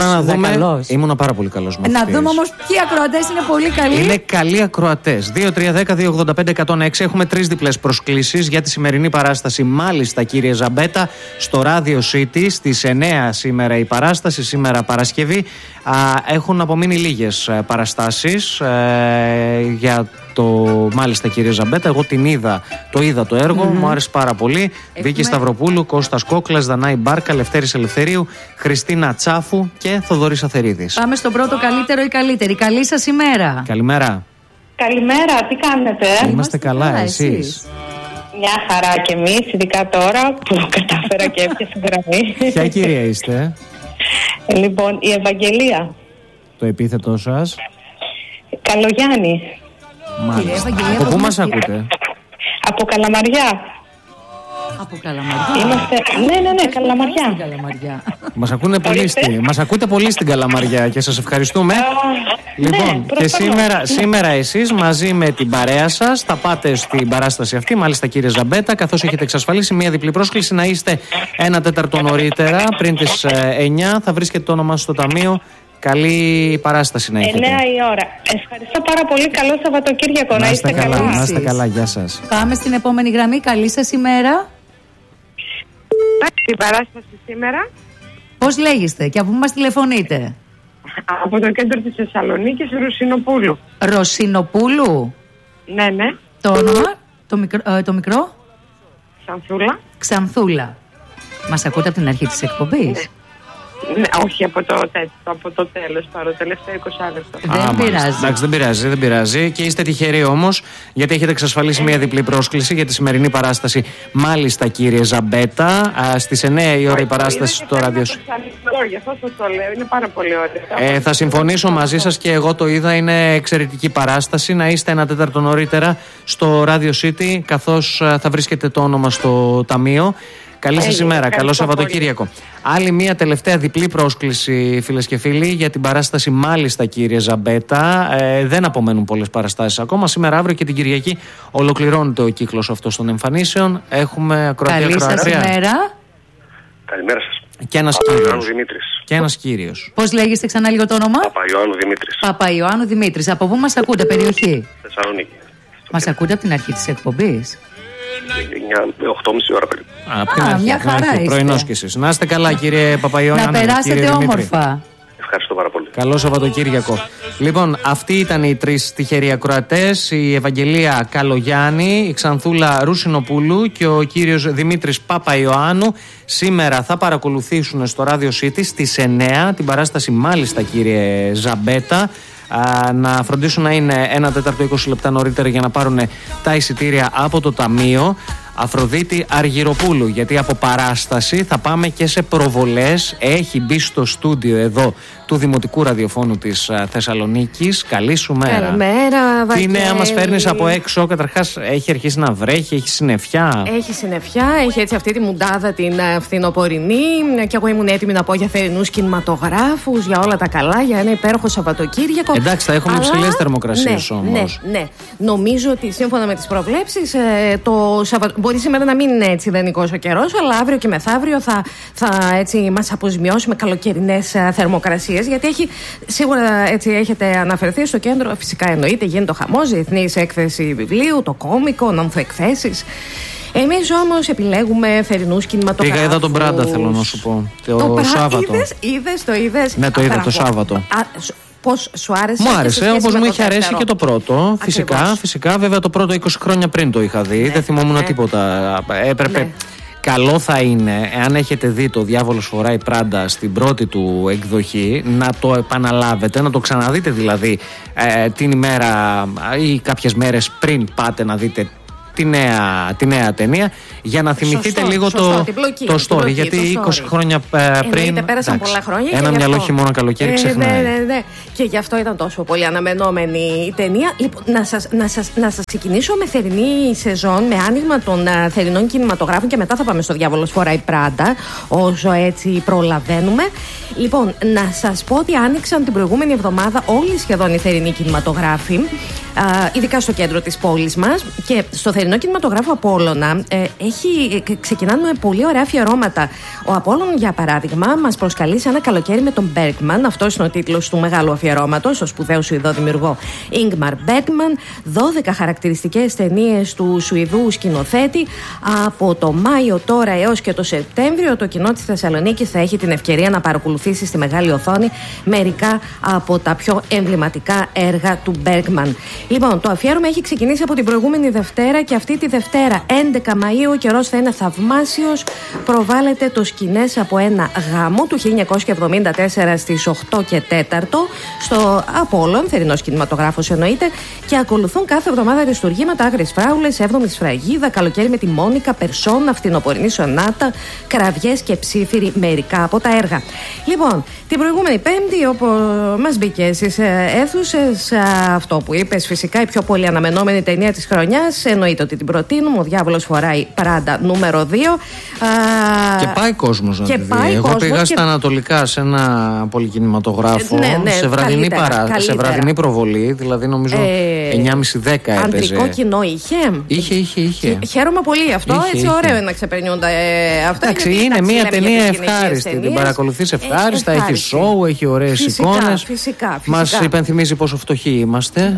τώρα να δούμε. Ήμουν πάρα πολύ καλός μαθητής. Να δούμε όμως ποιοι ακροατές είναι πολύ καλοί. Είναι καλοί ακροατές. 2-3-10-2-85-106. Έχουμε 3 διπλές προσκλήσεις για τη σημερινή παράσταση. Μάλιστα, κύριε Ζαμπέτα, στο Radio City στις 9 σήμερα η παράσταση, σήμερα Παρασκευή. Έχουν απομείνει λίγες παραστάσεις για το μάλιστα κύριε Ζαμπέτα. Εγώ το είδα το έργο, μου άρεσε πάρα πολύ. Βίκη Σταυροπούλου, Κώστας Κόκλας, Δανάη Μπάρκα, Λευτέρης Ελευθερίου, Χριστίνα Τσάφου και Θοδωρής Αθερίδης. Πάμε στον πρώτο καλύτερο ή καλύτερη. Καλή σας ημέρα. Καλημέρα. Καλημέρα, τι κάνετε? Είμαστε καλά, εσείς? Μια χαρά κι εμείς, ειδικά τώρα που κατάφερα και έπιασα γραμμή. Ποια κυρία είστε? Λοιπόν, η Ευαγγελία. Το επίθετό σας? Καλογιάννη. Μάλιστα. Από πού μας ακούτε? Από Καλαμαριά. Από Καλαμαριά. Είμαστε... Ναι, Καλαμαριά. Μας ακούτε πολύ στην Καλαμαριά και σας ευχαριστούμε. Λοιπόν, και σήμερα εσείς μαζί με την παρέα σας θα πάτε στην παράσταση αυτή, μάλιστα κύριε Ζαμπέτα, καθώς έχετε εξασφαλίσει μια διπλή πρόσκληση να είστε 1/4 νωρίτερα, πριν τις 9 θα βρίσκετε το όνομά στο ταμείο. Καλή παράσταση να έχετε. 9 η ώρα. Ευχαριστώ πάρα πολύ. Καλό Σαββατοκύριακο. Να είστε καλά. Να είστε καλά. Γεια σας. Πάμε στην επόμενη γραμμή. Καλή σας ημέρα. Την παράσταση σήμερα. Πώς λέγεστε και από πού μας τηλεφωνείτε? Από το κέντρο της Θεσσαλονίκης, Ρωσινοπούλου. Ρωσινοπούλου. Ναι. Το όνομα, το μικρό? Ξανθούλα. Ξανθούλα. Μας ακούτε από την αρχή της εκπομπής? Ναι, όχι από το τέλος, το τελευταίο 20 λεπτό. Δεν πειράζει. Εντάξει, δεν πειράζει. Και είστε τυχεροί όμως, γιατί έχετε εξασφαλίσει μια διπλή πρόσκληση για τη σημερινή παράσταση. Μάλιστα, κύριε Ζαμπέτα, στις 9 η ώρα η παράσταση στο Radio. Γι' αυτό σας το λέω, είναι πάρα πολύ ωραία. Θα συμφωνήσω μαζί σας και εγώ το είδα, είναι εξαιρετική παράσταση. Να είστε 1/4 νωρίτερα στο Radio City, καθώς θα βρίσκετε το όνομα στο ταμείο. Καλή σας ημέρα, καλό Σαββατοκύριακο. Άλλη μια τελευταία διπλή πρόσκληση, φίλες και φίλοι, για την παράσταση μάλιστα κύριε Ζαμπέτα. Δεν απομένουν πολλές παραστάσεις ακόμα. Σήμερα, αύριο και την Κυριακή ολοκληρώνεται ο κύκλος αυτός των εμφανίσεων. Έχουμε ακροατή. Καλή σας ημέρα. Καλημέρα σας. Και ένας κύριος. Κύριος. Πώς λέγεστε ξανά λίγο το όνομα? Παπαϊωάννου Δημήτρης. Παπαϊωάννου Δημήτρης. Από πού μας ακούτε, περιοχή? Θεσσαλονίκη. Μας ακούτε από την αρχή της εκπομπής? 8.30 ώρα περίπου. Μια χαρά είστε. Πρωινός κι εσείς. Να είστε καλά κύριε Παπαϊωάννου. Να περάσετε όμορφα. Ευχαριστώ πάρα πολύ. Καλό Σαββατοκύριακο. Λοιπόν, αυτοί ήταν οι 3 τυχεροί ακροατές. Η Ευαγγελία Καλογιάννη, η Ξανθούλα Ρουσινοπούλου και ο κύριος Δημήτρης Παπαϊωάννου. Σήμερα θα παρακολουθήσουν στο Radio City στις 9 την παράσταση μάλιστα κύριε Ζαμπέτα. Να φροντίσουν να είναι 1/4 20 λεπτά νωρίτερα για να πάρουν τα εισιτήρια από το ταμείο. Αφροδίτη Αργυροπούλου, γιατί από παράσταση θα πάμε και σε προβολές. Έχει μπει στο στούντιο εδώ του Δημοτικού Ραδιοφώνου της Θεσσαλονίκης. Καλή σου μέρα. Καλημέρα, Τι νέα μας φέρνεις από έξω? Καταρχάς έχει αρχίσει να βρέχει, έχει συννεφιά. Έχει συννεφιά, έχει έτσι αυτή τη μουντάδα την φθινοπορεινή. Και εγώ ήμουν έτοιμη να πω για θερινούς κινηματογράφους, για όλα τα καλά, για ένα υπέροχο Σαββατοκύριακο. Εντάξει, θα έχουμε υψηλές θερμοκρασίες όμως. Ναι. Νομίζω ότι σύμφωνα με τις προβλέψεις μπορεί σήμερα να μην είναι έτσι ιδανικός ο καιρός, αλλά αύριο και μεθαύριο θα έτσι μας αποζημιώσει με καλοκαιρινές θερμοκρασίες, γιατί σίγουρα έτσι έχετε αναφερθεί στο κέντρο, φυσικά εννοείται, γίνεται ο χαμός, διεθνής έκθεση βιβλίου, το κόμικο, νονθοεκθέσεις. Εμείς όμως επιλέγουμε θερινούς κινηματογράφους. Πήγα, είδα τον Μπράντα, θέλω να σου πω. Το Σάββατο. Είδες. Ναι, το είδα το Σάββατο. Πώς σου άρεσε? Μου άρεσε, όπως μου είχε αρέσει και το πρώτο. Φυσικά, βέβαια το πρώτο 20 χρόνια πριν το είχα δει. Δεν θυμόμουν τίποτα. Έπρεπε. Ναι. Καλό θα είναι, εάν έχετε δει το Διάβολος φοράει Πράντα στην πρώτη του εκδοχή, να το επαναλάβετε, να το ξαναδείτε δηλαδή την ημέρα ή κάποιες μέρες πριν πάτε να δείτε τη νέα ταινία, για να θυμηθείτε λίγο το story. Γιατί 20 χρόνια πριν. Πέρασαν πολλά χρόνια. Ένα μυαλό χειμώνα καλοκαίρι ξεχνάει. Ναι. Και γι' αυτό ήταν τόσο πολύ αναμενόμενη η ταινία. Λοιπόν, να σας ξεκινήσω με θερινή σεζόν, με άνοιγμα των θερινών κινηματογράφων, και μετά θα πάμε στο Διάβολος φοράει Πράντα, όσο έτσι προλαβαίνουμε. Λοιπόν, να σας πω ότι άνοιξαν την προηγούμενη εβδομάδα όλοι σχεδόν οι θερινοί κινηματογράφοι. ειδικά στο κέντρο της πόλης μας. Και στο θερινό κινηματογράφο Απόλλωνα ξεκινάνε με πολύ ωραία αφιερώματα. Ο Απόλλων, για παράδειγμα, μας προσκαλεί σε ένα καλοκαίρι με τον Bergman. Αυτός είναι ο τίτλος του μεγάλου αφιερώματος, ο σπουδαίο Σουηδό δημιουργό Ingmar Bergman. 12 χαρακτηριστικές ταινίες του Σουηδού σκηνοθέτη. Από το Μάιο τώρα έως και το Σεπτέμβριο, το κοινό της Θεσσαλονίκης θα έχει την ευκαιρία να παρακολουθήσει στη μεγάλη οθόνη μερικά από τα πιο εμβληματικά έργα του Bergman. Λοιπόν, το αφιέρωμα έχει ξεκινήσει από την προηγούμενη Δευτέρα και αυτή τη Δευτέρα, 11 Μαΐου, ο καιρός θα είναι θαυμάσιος. Προβάλλεται το Σκηνές από ένα γάμο του 1974 στις 8 και 4 στο Απόλλων, θερινός κινηματογράφος εννοείται, και ακολουθούν κάθε εβδομάδα αριστουργήματα, Άγριες Φράουλες, 7η Σφραγίδα, Καλοκαίρι με τη Μόνικα, Περσόνα, Φθινοπορεινή Σονάτα, Κραυγές και Ψήφιροι, μερικά από τα έργα. Λοιπόν, την προηγούμενη Πέμπτη, όπου μας μπήκε στις αίθουσες, αυτό που είπες, φυσικά η πιο πολύ αναμενόμενη ταινία της χρονιάς, εννοείται ότι την προτείνουμε. Ο Διάβολος φοράει Πράντα νούμερο 2. Και πάει κόσμος να τη δει. Εγώ πήγα στα Ανατολικά σε ένα πολυκινηματογράφο, σε βραδινή προβολή, δηλαδή νομίζω 9.30-10 έπαιζε. Αντρικό κοινό είχε. Χαίρομαι πολύ αυτό. Έτσι ωραίο είναι να ξεπερνιούνται αυτά. Εντάξει, είναι μια ταινία ευχάριστη. Την παρακολουθείς ευχάριστα, έχει σόου, έχει ωραίες εικόνες. Μας υπενθυμίζει πόσο φτωχοί είμαστε.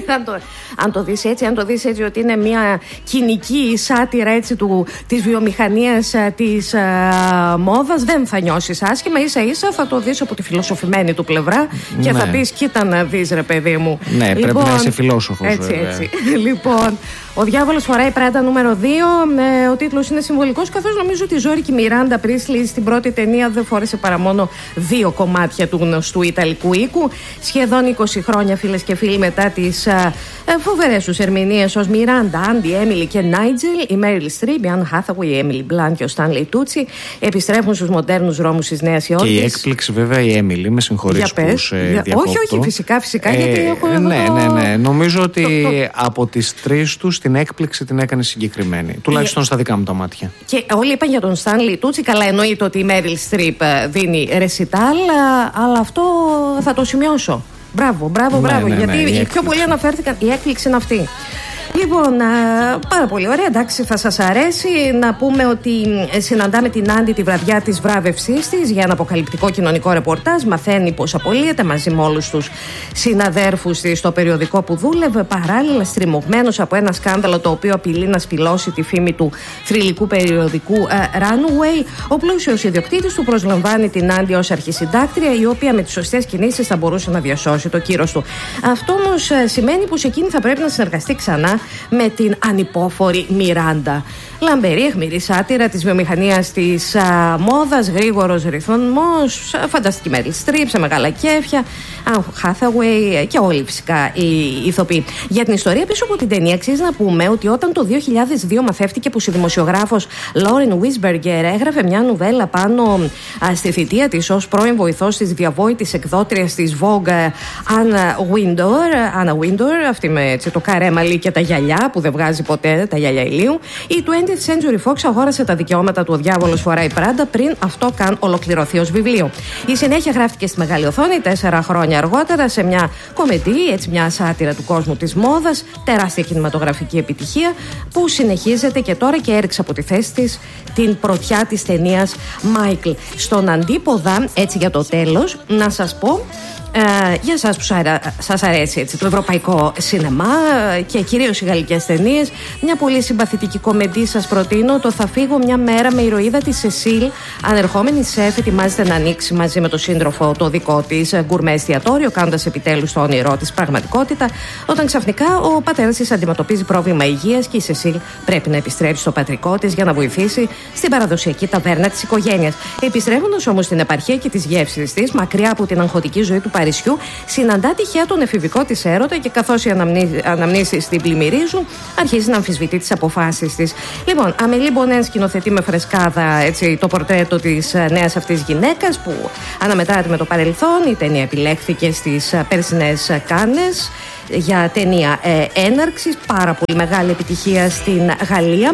Αν το δεις έτσι, ότι είναι μια κοινική σάτυρα της βιομηχανίας της μόδας, δεν θα νιώσεις άσχημα. Ίσα-ίσα θα το δεις από τη φιλοσοφημένη του πλευρά και θα πεις, κοίτα να δεις, ρε παιδί μου. Ναι, λοιπόν, πρέπει να είσαι φιλόσοφος. Έτσι. Λοιπόν, ο Διάβολος φοράει Πράντα νούμερο 2. Ο τίτλος είναι συμβολικός, καθώς νομίζω ότι η Ζόρικη Μιράντα Πρίσλι στην πρώτη ταινία δεν φόρεσε παρά μόνο 2 κομμάτια του γνωστού Ιταλικού οίκου. Σχεδόν 20 χρόνια, φίλες και φίλοι, μετά τις φοβερές τους ερμηνείες ως Μιράντα, Άντι, Έμιλι και Νάιτζελ, η Μέριλ Στριπ, η Άν Χάθαουι, η Έμιλι Μπλάν και ο Στάνλεϊ Τούτσι επιστρέφουν στους μοντέρνους δρόμους της Νέας Υόρκης. Και η έκπληξη, βέβαια, η Έμιλι, με συγχωρείς που σε διακόπτω. Όχι, φυσικά, γιατί έχω. Ναι. Νομίζω ότι από τις 3 τους την έκπληξη την έκανε συγκεκριμένη. Τουλάχιστον στα δικά μου τα μάτια. Και όλοι είπαν για τον Στάνλεϊ Τούτσι. Καλά, εννοείται ότι η Μέριλ Στριπ δίνει ρεσιτάλ, αλλά αυτό θα το σημειώσω. Μπράβο, γιατί οι πιο πολλοί αναφέρθηκαν. Η έκπληξη είναι αυτή. Λοιπόν, πάρα πολύ ωραία, εντάξει, θα σας αρέσει. Να πούμε ότι συναντάμε την Άντι τη βραδιά της βράβευσής της για ένα αποκαλυπτικό κοινωνικό ρεπορτάζ. Μαθαίνει πως απολύεται μαζί με όλους τους συναδέρφους της στο περιοδικό που δούλευε, παράλληλα στριμωγμένος από ένα σκάνδαλο το οποίο απειλεί να σπηλώσει τη φήμη του θρυλικού περιοδικού Runaway. Ο πλούσιος ιδιοκτήτης του προσλαμβάνει την Άντι ως αρχισυντάκτρια, η οποία με τις σωστές κινήσεις θα μπορούσε να διασώσει το κύρος του. Αυτό όμως σημαίνει πως εκείνη θα πρέπει να συνεργαστεί ξανά με την ανυπόφορη Μιράντα. Λαμπερή, αιχμηρή σάτυρα της βιομηχανίας της μόδας, γρήγορος ρυθμός, φανταστική Μέριλ Στριπ σε μεγάλα κέφια, Άν Χάθαουι και όλοι φυσικά οι ηθοποιοί. Για την ιστορία πίσω από την ταινία, αξίζει να πούμε ότι όταν το 2002 μαθεύτηκε πως η δημοσιογράφος Λόρεν Βίσμπεργκερ έγραφε μια νουβέλα πάνω στη θητεία της ως πρώην βοηθός της διαβόητης εκδότριας της Vogue Anna Wintour, αυτή με το καρέμαλι και τα γυαλιά που δεν βγάζει ποτέ, τα γυαλιά ηλίου, η 20th Century Fox αγόρασε τα δικαιώματα του «Ο Διάβολος φοράει Πράντα» πριν αυτό καν ολοκληρωθεί ως βιβλίο. Η συνέχεια γράφτηκε στη μεγάλη οθόνη 4 χρόνια αργότερα σε μια κομεντή, έτσι μια σάτυρα του κόσμου της μόδας, τεράστια κινηματογραφική επιτυχία που συνεχίζεται και τώρα και έριξε από τη θέση της την πρωτιά της ταινίας Μάικλ. Στον αντίποδα, έτσι για το τέλος, να σας πω, για εσάς που σας αρέσει έτσι, το ευρωπαϊκό σινεμά και κυρίως οι γαλλικές ταινίες, μια πολύ συμπαθητική κομεντή σας προτείνω. Το «Θα φύγω μια μέρα» με ηρωίδα τη Σεσίλ, ανερχόμενη σεφ, ετοιμάζεται να ανοίξει μαζί με τον σύντροφο το δικό της γκουρμέ εστιατόριο, κάνοντας επιτέλους το όνειρό της πραγματικότητα, όταν ξαφνικά ο πατέρας της αντιμετωπίζει πρόβλημα υγείας και η Σεσίλ πρέπει να επιστρέψει στο πατρικό της για να βοηθήσει στην παραδοσιακή ταβέρνα της οικογένειας. Επιστρέφοντας όμως στην επαρχία και τις γεύσεις της, μακριά από την αγχωτική ζωή του Παρισιού, συναντά τυχαία τον εφηβικό της έρωτα και καθώς οι αναμνήσεις την πλημμυρίζουν, αρχίζει να αμφισβητεί τις αποφάσεις της. Λοιπόν, Αμελή Μπονέν σκηνοθετεί με φρεσκάδα έτσι, το πορτρέτο της νέας αυτής γυναίκας που αναμετράται με το παρελθόν. Η ταινία επιλέχθηκε στις περσινές Κάνες για ταινία έναρξης, πάρα πολύ μεγάλη επιτυχία στην Γαλλία.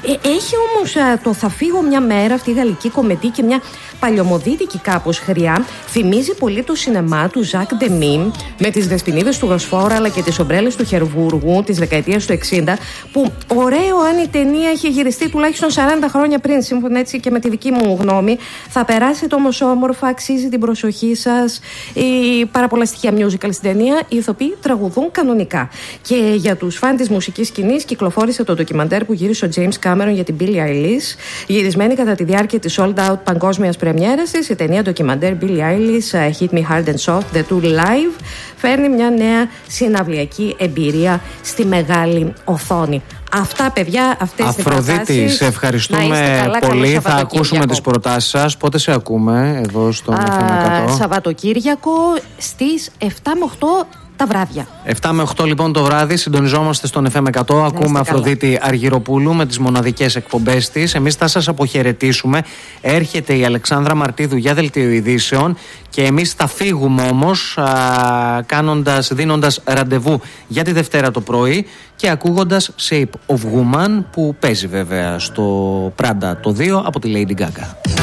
Έχει όμως το «Θα φύγω μια μέρα», αυτή η γαλλική κομμεντή και μια παλιωμοδίτικη κάπως χρειά. Θυμίζει πολύ το σινεμά του Ζακ Ντεμί με τις δεσποινίδες του Ροσφόρα αλλά και τις ομπρέλες του Χερβούργου της δεκαετίας του 60, που ωραίο αν η ταινία είχε γυριστεί τουλάχιστον 40 χρόνια πριν, σύμφωνα έτσι και με τη δική μου γνώμη. Θα περάσετε όμως όμορφα, αξίζει την προσοχή σας. Πάρα πολλά στοιχεία musical στην ταινία. Οι ηθοποιοί τραγουδούν κανονικά. Και για τους φαν της μουσικής σκηνής, κυκλοφόρησε το ντοκιμαντέρ που γύρισε ο James Cameron για την Billie Eilish, γυρισμένη κατά τη διάρκεια της sold out παγκόσμιας πρεμιέρας της. Η ταινία ντοκιμαντέρ Billie Eilish, Hit Me Hard and Soft, The Two Live, φέρνει μια νέα συναυλιακή εμπειρία στη μεγάλη οθόνη. Αυτά, παιδιά, αυτές τις προτάσεις. Αφροδίτη, σε ευχαριστούμε πολύ. Θα ακούσουμε τις προτάσεις σας. Πότε σε ακούμε εδώ στο FM 100? Σαββατοκύριακο στις 7 με 8 τα βράδια. 7 με 8 λοιπόν το βράδυ συντονιζόμαστε στον FM 100. Ακούμε Αφροδίτη Αργυροπούλου με τις μοναδικές εκπομπές της. Εμείς θα σας αποχαιρετήσουμε. Έρχεται η Αλεξάνδρα Μαρτίδου για δελτίο ειδήσεων και εμείς θα φύγουμε όμως δίνοντας ραντεβού για τη Δευτέρα το πρωί και ακούγοντας Shape of Woman, που παίζει βέβαια στο Prada το 2 από τη Lady Gaga.